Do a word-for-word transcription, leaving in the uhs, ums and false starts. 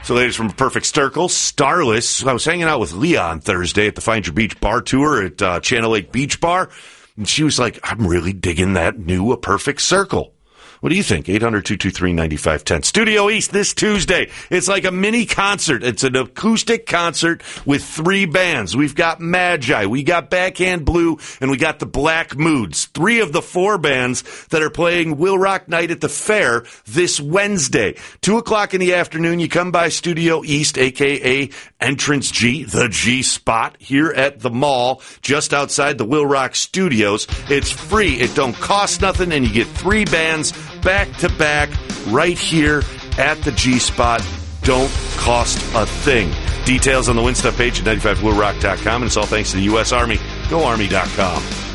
So, ladies from Perfect Circle, Starless. I was hanging out with Leah on Thursday at the Find Your Beach bar tour at uh, Channel Lake Beach Bar, and she was like, I'm really digging that new A Perfect Circle. What do you think? eight hundred, two two three, nine five one zero. Studio East this Tuesday. It's like a mini concert. It's an acoustic concert with three bands. We've got Magi, we got Backhand Blue, and we got the Black Moods. Three of the four bands that are playing Will Rock Night at the Fair this Wednesday. Two o'clock in the afternoon, you come by Studio East, a k a. Entrance G, the G spot, here at the mall, just outside the Will Rock Studios. It's free. It don't cost nothing, and you get three bands back to back right here at the G spot. Don't cost a thing. Details on the Win Stuff page at ninety-five blue rock dot com, and it's all thanks to the U S Army. Go Army dot com.